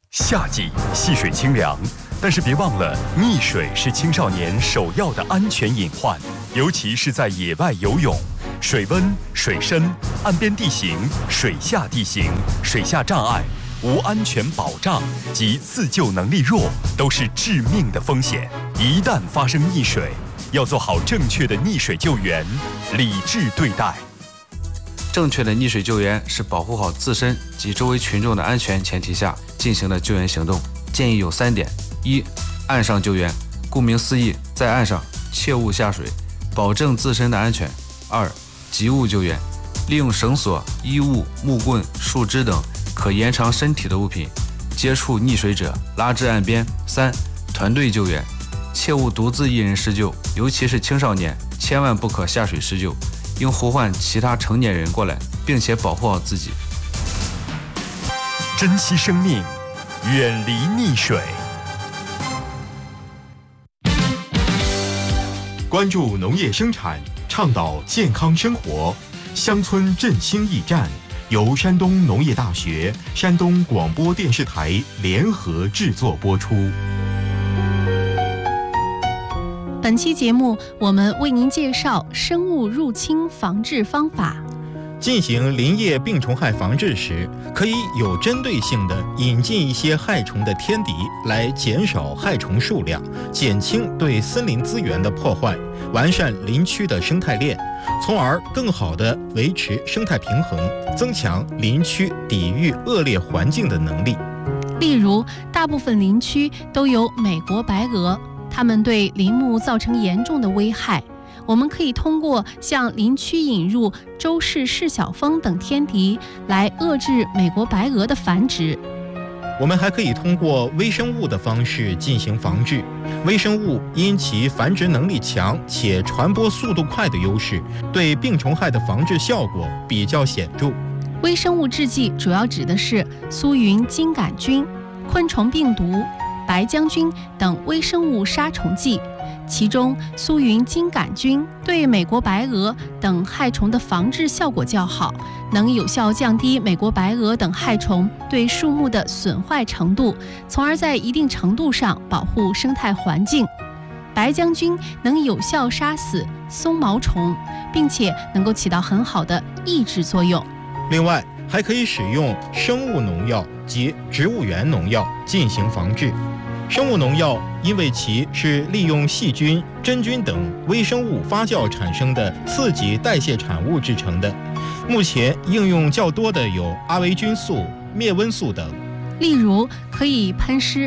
夏季戏水清凉，但是别忘了，溺水是青少年首要的安全隐患，尤其是在野外游泳。水温、水深、岸边地形、水下地形、水下障碍、无安全保障及自救能力弱，都是致命的风险。一旦发生溺水，要做好正确的溺水救援，理智对待。 正确的溺水救援是保护好自身及周围群众的安全前提下进行的救援行动，建议有3点：一、岸上救援，顾名思义，在岸上切勿下水，保证自身的安全；二、急物救援，利用绳索、衣物、木棍、树枝等可延长身体的物品接触溺水者，拉至岸边；三、团队救援，切勿独自一人施救，尤其是青少年，千万不可下水施救，应呼唤其他成年人过来，并且保护好自己。 珍惜生命，远离溺水。 关注农业生产，倡导健康生活。乡村振兴驿站由山东农业大学、山东广播电视台联合制作播出。 本期节目，我们为您介绍生物入侵防治方法。 进行林业病虫害防治时，可以有针对性地引进一些害虫的天敌，来减少害虫数量，减轻对森林资源的破坏，完善林区的生态链，从而更好地维持生态平衡，增强林区抵御恶劣环境的能力。 例如，大部分林区都有美国白蛾，它们对林木造成严重的危害。我们可以通过向林区引入周氏赤小蜂等天敌，来遏制美国白蛾的繁殖。 我们还可以通过微生物的方式进行防治。微生物因其繁殖能力强且传播速度快的优势，对病虫害的防治效果比较显著。 微生物制剂主要指的是苏云金杆菌、昆虫病毒、白浆菌等微生物杀虫剂。其中，苏云金杆菌对美国白蛾等害虫的防治效果较好，能有效降低美国白蛾等害虫对树木的损坏程度，从而在一定程度上保护生态环境。白浆菌能有效杀死松毛虫，并且能够起到很好的抑制作用。 另外，还可以使用生物农药及植物源农药进行防治。生物农药因为其是利用细菌、真菌等微生物发酵产生的刺激代谢产物制成的，目前应用较多的有阿维菌素、灭蚊素等。 例如，可以喷施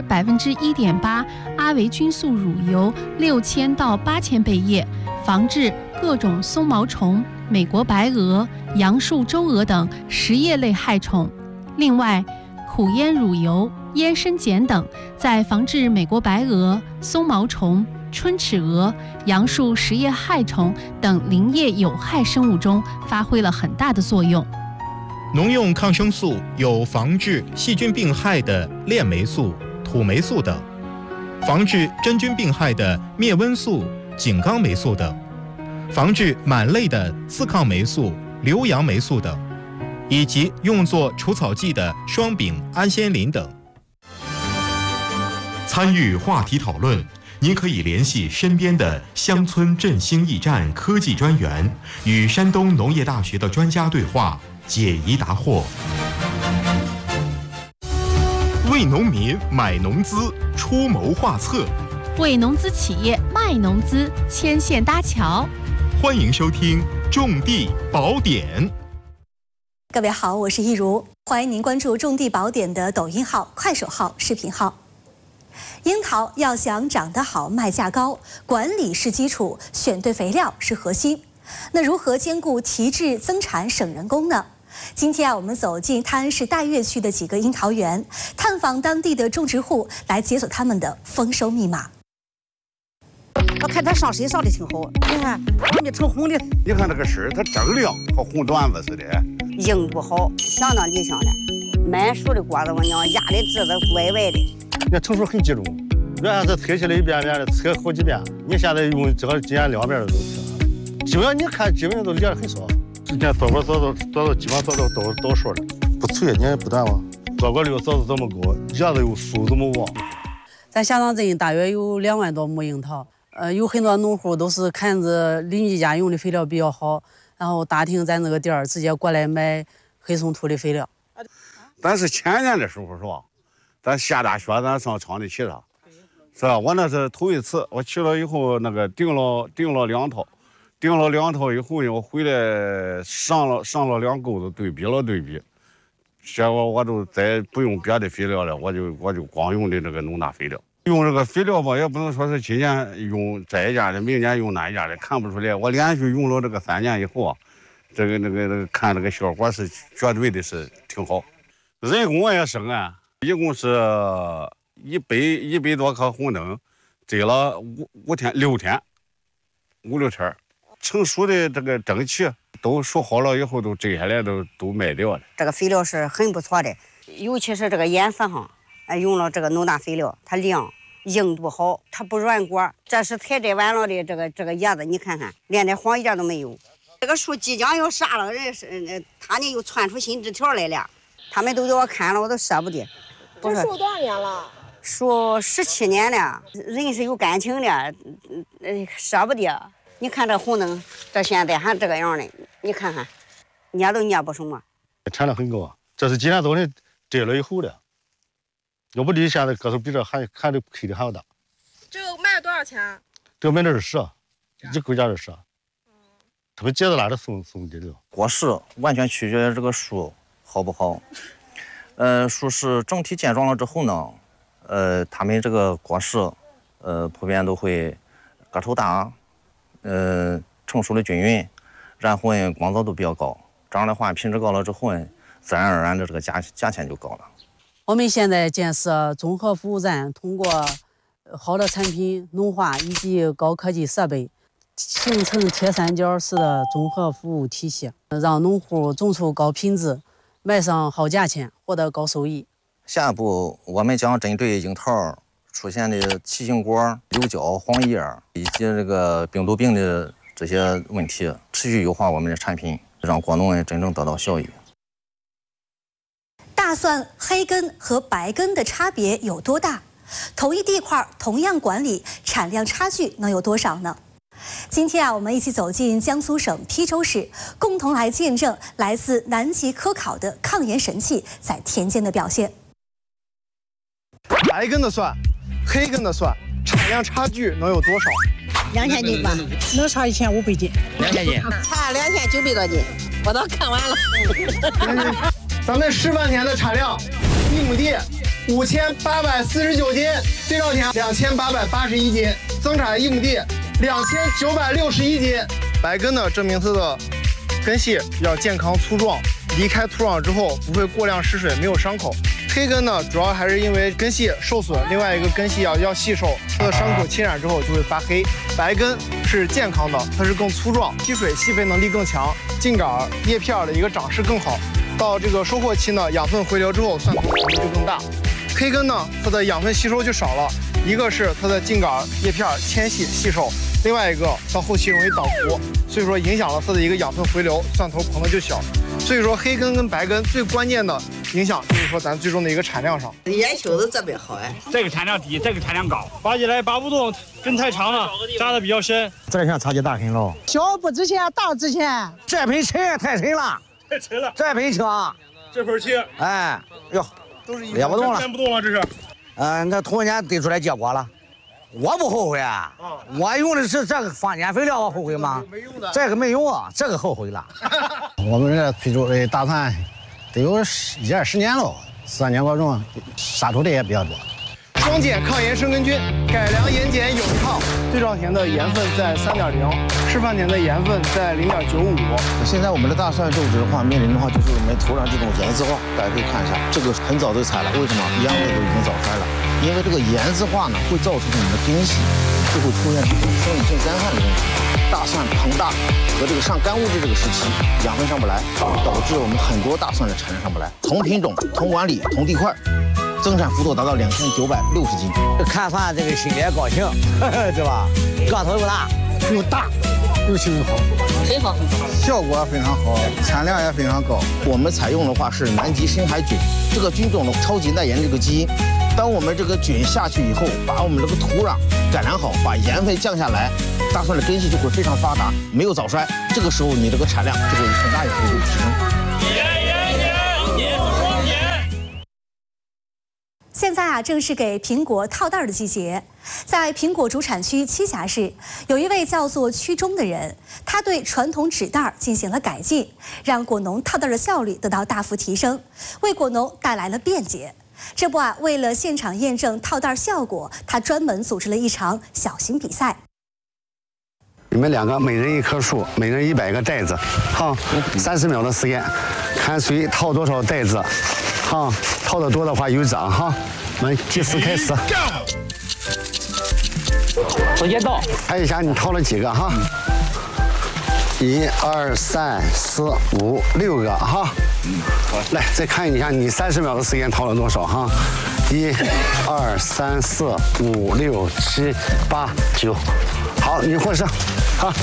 1.8%阿维菌素乳油6000到8000倍液，防治各种松毛虫、美国白蛾、杨树周蛾等食叶类害虫。另外，苦烟乳油、烟参碱等在防治美国白蛾、松毛虫、春齿蛾、杨树食叶害虫等林业有害生物中发挥了很大的作用。 农用抗生素有防治细菌病害的链霉素、土霉素等，防治真菌病害的灭蚊素、井冈霉素等，防治螨类的刺抗霉素、硫杨霉素等，以及用作除草剂的双丙氨酰磷等。 参与话题讨论，您可以联系身边的乡村振兴驿站科技专员，与山东农业大学的专家对话，解疑答惑。为农民买农资，出谋划策； 为农资企业卖农资，牵线搭桥。 欢迎收听《种地宝典》。 各位好，我是一如，欢迎您关注种地宝典的抖音号、快手号、视频号。樱桃要想长得好、卖价高，管理是基础，选对肥料是核心。那如何兼顾提质增产省人工呢？今天我们走进泰安市岱岳区的几个樱桃园，探访当地的种植户，来解锁他们的丰收密码。 我看它上身上的挺好，你看黄的成红的。 你看这个身它锃亮，和红缎子似的。 硬不好，相当理想的。满熟的果子，我娘压的籽子歪歪的。 那成熟很集中，原来是推起来一遍遍的推好几遍，你现在用这个今年2遍的都推，基本上你看基本上都裂得很少。之前做到基本上做到都熟了，不脆你也不断吗？ 做过绿色是这么高，叶子有树这么旺。 咱下场镇大约有2万多亩樱桃，有很多农户都是看着邻居家用的肥料比较好，然后打听咱这个店儿，直接过来买黑松土的肥料。 但是前年的时候是吧，咱下大雪，咱上厂里去了，是吧？我那是头一次，我去了以后那个订了2套，订了2套以后呢，我回来上了2钩子对比，结果我都再不用别的肥料了，我就光用的这个农大肥料。用这个肥料吧，也不能说是今年用这一家的，明年用那一家的，看不出来。我连续用了这个3年以后啊，这个看这个效果是绝对的是挺好。人工也省啊，一共是100多颗红灯，摘了6天，5、6天，成熟的这个蒸汽都熟好了以后，都摘下来都卖掉了。 这个肥料是很不错的，尤其是这个颜色上，用了这个农大肥料，它亮，硬度好，它不软果。这是采摘完了的这个叶子，你看看，连点黄一点都没有。这个树即将要杀了，它呢又窜出新枝条来了。他们都叫我看了，我都舍不得。 这树多少年了？ 树17年了，人是有感情的，舍不得。你看这红灯，这现在还这个样的，你看看，捏都捏不什么。 产量很高啊，这是今年早晨摘了以后的，要不你现在个头比这还得亏的还要大。 这个卖了多少钱？ 这个卖的20，一归价20。特别结子拉的送的这个。 果实完全取决于这个树好不好。树实整体健壮了之后呢，它们这个果实，普遍都会个头大，成熟的均匀，然后呢光泽度比较高。这样的话，品质高了之后呢，自然而然的这个价钱就高了。 我们现在建设综合服务站，通过好的产品、农化以及高科技设备，形成铁三角式的综合服务体系，让农户种出高品质，卖上好价钱，获得高收益。 下一步，我们将针对樱桃出现的奇形果、瘤角、黄叶以及这个病毒病的这些问题，持续优化我们的产品，让果农真正得到效益。 大蒜黑根和白根的差别有多大？同一地块，同样管理，产量差距能有多少呢？今天我们一起走进江苏省邳州市，共同来见证来自南极科考的抗盐神器在田间的表现。 白根的蒜，黑根的蒜，产量差距能有多少 ？2000斤吧， 能差1500斤。 2000斤，差2900多斤，我都看完了。 咱们示范田的产量，1亩地5849斤，对照田2881斤，增产1亩地2961斤。白根呢，这名字的根系比较健康粗壮，离开土壤之后不会过量失水，没有伤口。黑根呢，主要还是因为根系受损，另外一个根系要细瘦，它的伤口侵染之后就会发黑。白根是健康的，它是更粗壮，吸水吸肥能力更强，茎秆叶片的一个长势更好。到这个收获期呢，养分回流之后，蒜头能力就更大。黑根呢，它的养分吸收就少了，一个是它的茎秆叶片纤细细瘦，另外一个到后期容易倒伏，所以说影响了它的一个养分回流，蒜头膨的就小。所以说黑根跟白根最关键的影响就是说咱最终的一个产量上。 烟球子这边好哎， 这个产量低，这个产量高，拔起来拔不动，根太长了，扎的比较深。 这下差距大很了， 小不值钱，大值钱。 这盆沉也太沉了， 太沉了。 这盆轻， 这盆轻。 哎，哟， 都是也不动了， 真不动了，这是。 那头年得出来结果了。我不后悔啊，我用的是这个放碱肥料，我后悔吗？没用的，这个没用啊，这个后悔了。 我们这邳州的大蒜得有10年了，3年多种，杀出的也比较多。 双碱抗盐生根菌，改良盐碱有机抗，对照田的盐分在3.0，示范田的盐分在0.95。 现在我们的大蒜种植的话，面临的话就是我们土壤这种盐渍化，大家可以看一下，这个很早就采了，为什么？秧子都已经早摘了，因为这个盐渍化呢，会造成我们的根系就会出现这种生理性干旱的问题。大蒜膨大和这个上干物质这个时期，养分上不来，导致我们很多大蒜的产量上不来。同品种、同管理、同地块。增产幅度达到2960斤， 看蒜这个心里也高兴，是吧？个头又大， 又大，又轻又好。 很好， 效果非常好，产量也非常高。我们采用的话是南极深海菌，这个菌种的超级耐盐这个基因。当我们这个菌下去以后，把我们这个土壤改良好，把盐分降下来，大蒜的根系就会非常发达，没有早衰。这个时候你这个产量就会有很大一幅度提升。 现在正是给苹果套袋的季节，在苹果主产区栖霞市，有一位叫做曲中的人，他对传统纸袋进行了改进，让果农套袋的效率得到大幅提升，为果农带来了便捷。这不为了现场验证套袋效果，他专门组织了一场小型比赛。 你们2个每人1棵树，每人100个袋子，哈，30秒的时间，看谁套多少袋子，哈，套的多的话有奖哈。来，计时开始。 时间到。 看一下你套了几个哈？1、2、3、4、5、6个哈。来，再看一下你30秒的时间套了多少哈？1、2、3、4、5、6、7、8、9。好，你获胜。好，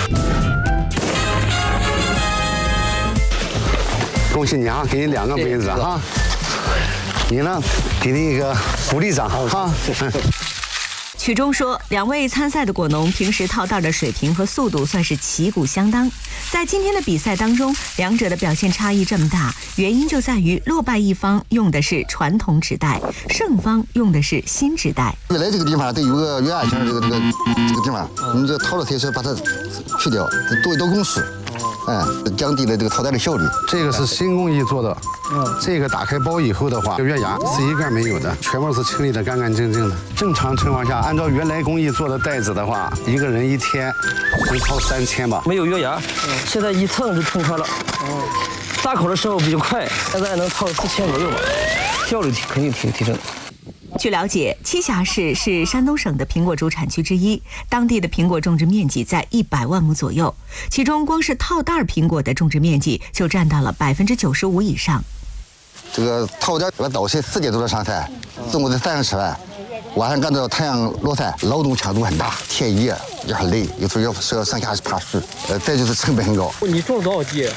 恭喜你啊！给你2个杯子哈。你呢？给你一个鼓励掌哈。 曲中说，2位参赛的果农平时套袋的水平和速度算是旗鼓相当。在今天的比赛当中，2者的表现差异这么大，原因就在于落败一方用的是传统纸袋，胜方用的是新纸袋。 原来这个地方得有个月牙形这个地方，你这套了铁丝把它去掉，多一道工序。降低了这个套袋的效率。 这个是新工艺做的，这个打开包以后的话，月牙是一个没有的，全部是清理的干干净净的。正常情况下，按照原来工艺做的袋子的话，一个人1天能套3000吧。 没有月牙，现在一蹭就冲开了。扎口的时候比较快，现在能套4000左右吧，效率肯定提升。 据了解，栖霞市是山东省的苹果主产区之一，当地的苹果种植面积在100万亩左右，其中光是套袋苹果的种植面积就占到了95%以上。 这个套袋，我早晨4点多上山，中午在山上吃饭，晚上干到太阳落山，劳动强度很大，天一夜也很累，有时候要上下爬树，再就是成本很高。 你种了多少地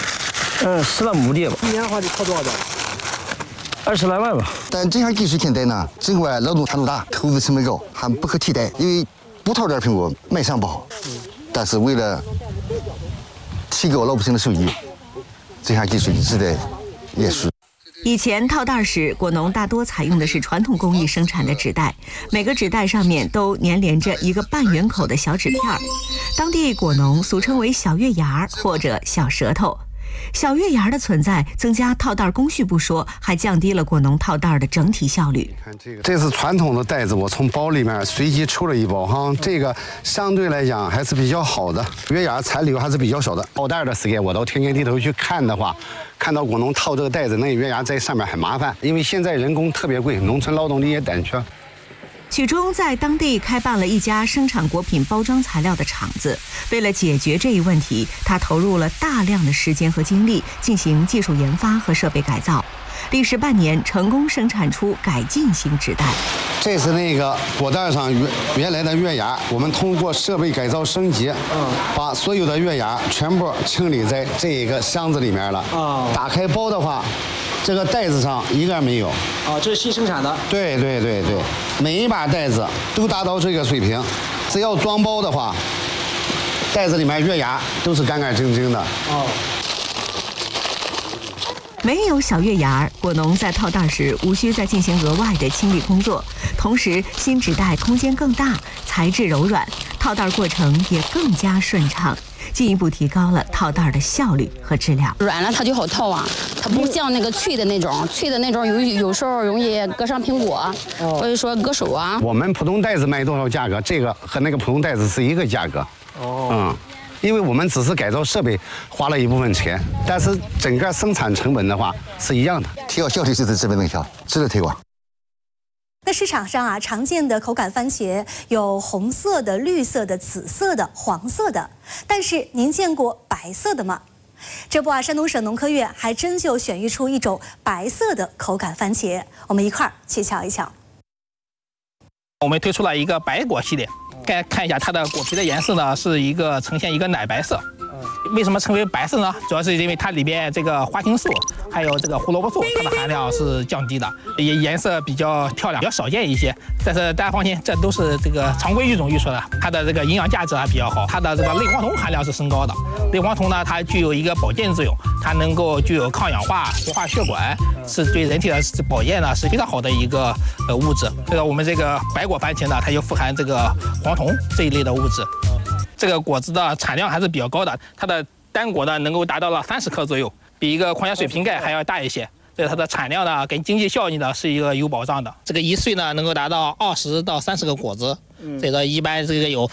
？10万亩地吧。一年的话得套多少袋？20来万吧。 但这项技术现在呢，尽管劳动强度大，投资成本高，还不可替代。因为不套袋苹果卖相不好，但是为了提高老百姓的收益，这项技术一直在延续。 以前套袋时，果农大多采用的是传统工艺生产的纸袋，每个纸袋上面都粘连着一个半圆口的小纸片，当地果农俗称为小月牙或者小舌头。小月牙的存在增加套袋工序不说，还降低了果农套袋的整体效率。 这是传统的袋子，我从包里面随机抽了一包哈，这个相对来讲还是比较好的，月牙残留还是比较少的。套袋的时间，我到天津地头去看的话，看到果农套这个袋子，那月牙在上面很麻烦，因为现在人工特别贵，农村劳动力也短缺。 曲中在当地开办了一家生产果品包装材料的厂子，为了解决这一问题，他投入了大量的时间和精力进行技术研发和设备改造，历时半年成功生产出改进型纸袋。 这是那个果袋上原来的月牙，我们通过设备改造升级，把所有的月牙全部清理在这个箱子里面了。打开包的话，这个袋子上一个没有。 这是新生产的。 对，每一把袋子都达到这个水平，只要装包的话，袋子里面月牙都是干干净净的。 没有小月牙，果农在套袋时无需再进行额外的清理工作，同时新纸袋空间更大，材质柔软，套袋过程也更加顺畅，进一步提高了套袋的效率和质量。 软了它就好套啊，它不像那个脆的那种有时候容易割伤苹果，或者说割手啊。 我们普通袋子卖多少价格，这个和那个普通袋子是一个价格。因为我们只是改造设备花了一部分钱，但是整个生产成本的话是一样的。 提高效率就是资本增效，值得推广。 那市场上常见的口感番茄有红色的、绿色的、紫色的、黄色的，但是您见过白色的吗？这不山东省农科院还真就选育出一种白色的口感番茄，我们一块儿去瞧一瞧。 我们推出了一个白果系列。看一下它的果皮的颜色呢，是呈现一个奶白色， 为什么称为白色呢？主要是因为它里边这个花青素还有这个胡萝卜素，它的含量是降低的，也颜色比较漂亮，比较少见一些。但是大家放心，这都是这个常规育种育出的，它的这个营养价值还比较好。它的这个类黄酮含量是升高的。类黄酮呢，它具有一个保健作用，它能够具有抗氧化、活化血管，是对人体的保健呢是非常好的一个物质。这个我们这个白果番茄呢，它又富含这个黄酮这一类的物质。这个果子的产量还是比较高的，它的单果呢能够达到了30克左右，比一个矿泉水瓶盖还要大一些。所以它的产量呢跟经济效益呢是一个有保障的。这个1岁呢能够达到20到30个果子，这个一般这个有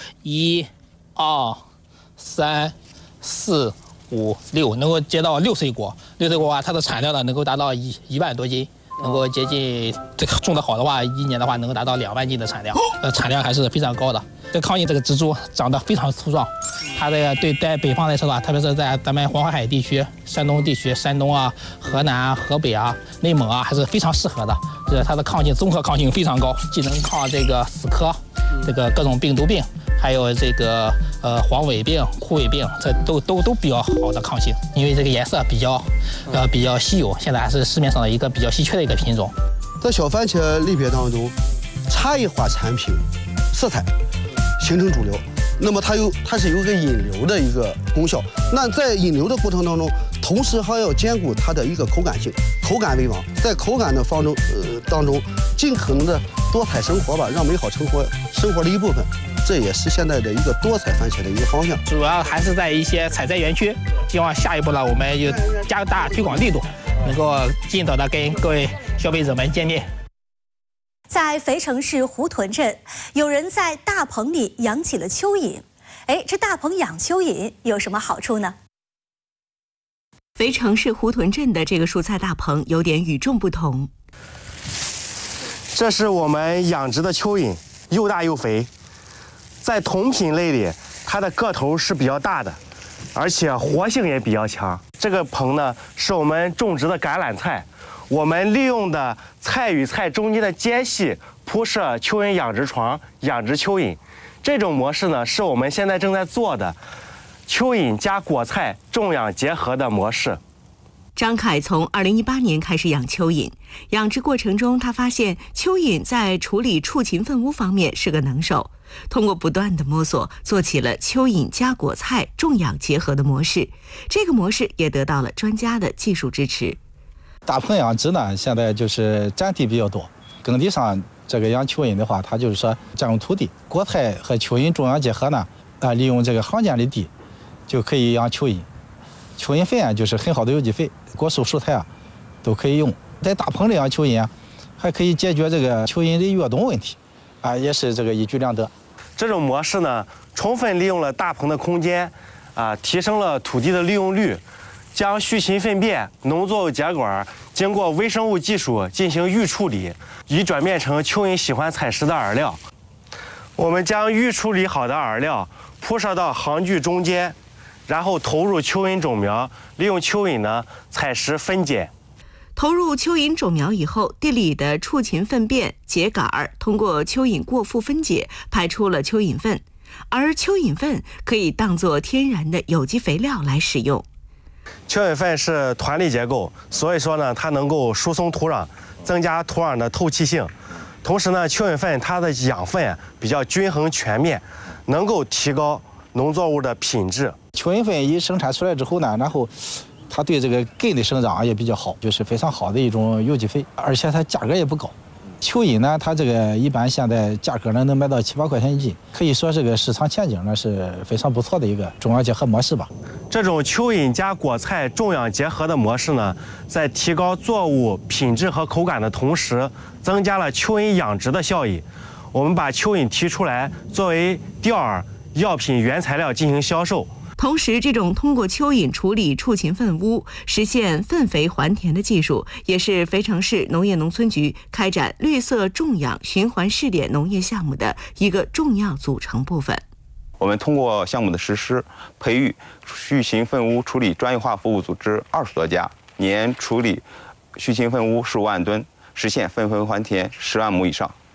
1、2、3、4、5、6，能够结到6岁果。6岁果啊，它的产量呢能够达到1万多斤。能够接近这个种得好的话，1年的话能够达到2万斤的产量，产量还是非常高的。这康印这个植株长得非常粗壮，它这个对在北方来说吧，特别是在咱们黄海地区、山东地区、山东啊、河南啊、河北啊、内蒙啊，还是非常适合的。这它的抗性综合抗性非常高，既能抗这个死磕，这个各种病毒病，还有这个黄尾病、枯萎病，这都比较好的抗性。因为这个颜色比较稀有，现在还是市面上的一个比较稀缺的一个品种。 在小番茄类别当中，差异化产品色彩形成主流，那么它是有一个引流的一个功效。那在引流的过程当中，同时还要兼顾它的一个口感性，口感为王，在口感的当中，尽可能的多彩生活吧，让美好生活的一部分。这也是现在的一个多彩番茄的一个方向， 主要还是在一些采摘园区。希望下一步呢，我们就加大推广力度，能够尽早的跟各位消费者们见面。 在肥城市胡屯镇，有人在大棚里养起了蚯蚓。这大棚养蚯蚓有什么好处呢？ 肥城市胡屯镇的这个蔬菜大棚有点与众不同。 这是我们养殖的蚯蚓，又大又肥。在同品类里，它的个头是比较大的，而且活性也比较强。这个棚呢，是我们种植的橄榄菜，我们利用的菜与菜中间的间隙铺设蚯蚓养殖床，养殖蚯蚓。这种模式呢，是我们现在正在做的蚯蚓加果菜种养结合的模式。 张凯从2018年开始养蚯蚓，养殖过程中，他发现蚯蚓在处理畜禽粪污方面是个能手。通过不断的摸索，做起了蚯蚓加果菜种养结合的模式。这个模式也得到了专家的技术支持。 大棚养殖呢，现在就是占地比较多，耕地上这个养蚯蚓的话，它就是说占用土地。果菜和蚯蚓种养结合呢，利用这个行间的地就可以养蚯蚓。蚯蚓粪就是很好的有机肥，果蔬蔬菜都可以用。在大棚里养蚯蚓还可以解决这个蚯蚓的越冬问题，也是这个一举两得。 这种模式呢，充分利用了大棚的空间，提升了土地的利用率，将畜禽粪便、农作物秸秆经过微生物技术进行预处理，以转变成蚯蚓喜欢采食的饵料。我们将预处理好的饵料铺设到行距中间，然后投入蚯蚓种苗，利用蚯蚓呢采食分解。 投入蚯蚓种苗以后，地里的畜禽粪便、秸秆通过蚯蚓过复分解，排出了蚯蚓粪，而蚯蚓粪可以当作天然的有机肥料来使用。 蚯蚓粪是团粒结构，所以说呢，它能够疏松土壤，增加土壤的透气性。同时呢，蚯蚓粪它的养分比较均衡全面，能够提高农作物的品质。 蚯蚓粪一生产出来之后呢，然后它对这个根的生长也比较好，就是非常好的一种有机肥，而且它价格也不高。蚯蚓呢，它这个一般现在价格呢能卖到7、8块钱一斤，可以说这个市场前景呢是非常不错的一个种养结合模式吧。 这种蚯蚓加果菜种养结合的模式呢，在提高作物品质和口感的同时，增加了蚯蚓养殖的效益。我们把蚯蚓提出来作为钓饵、药品原材料进行销售。 同时，这种通过蚯蚓处理畜禽粪污，实现粪肥还田的技术，也是肥城市农业农村局开展绿色种养循环试点农业项目的一个重要组成部分。 我们通过项目的实施，培育畜禽粪污处理专业化服务组织20多家，年处理畜禽粪污15万吨，实现粪肥还田10万亩以上。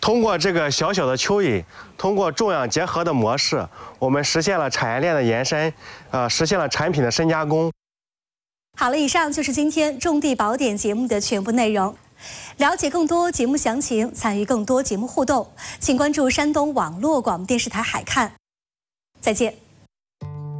通过这个小小的蚯蚓，通过种养结合的模式，我们实现了产业链的延伸，实现了产品的深加工。 好了，以上就是今天《种地宝典》节目的全部内容。了解更多节目详情，参与更多节目互动，请关注山东网络广播电视台海看。再见。